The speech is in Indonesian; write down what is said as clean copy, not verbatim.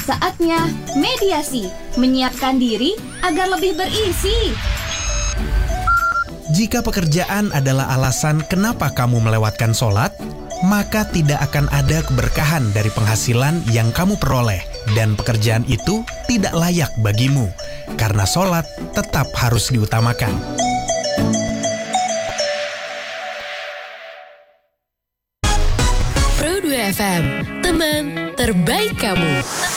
Saatnya mediasi, menyiapkan diri agar lebih berisi. Jika pekerjaan adalah alasan kenapa kamu melewatkan sholat, maka tidak akan ada keberkahan dari penghasilan yang kamu peroleh, dan pekerjaan itu tidak layak bagimu, karena sholat tetap harus diutamakan. Pro 2 FM, teman terbaik kamu.